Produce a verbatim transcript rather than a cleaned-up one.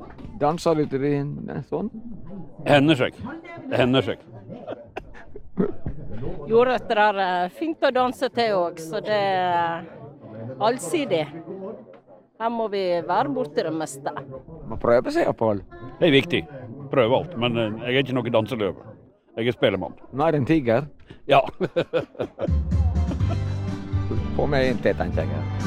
Danser du til din sånn? Hender seg. Det hender seg. Jo, det er fint å danse til også, så det er allsidig. Her må vi være borte det meste. Man prøver seg iallfall. Det er viktig. Prøve alt, men eh, jeg er ikke noe danseløve. Jeg er spelemann. Mer enn tiger. Ja. Få meg inn til, tenker jeg.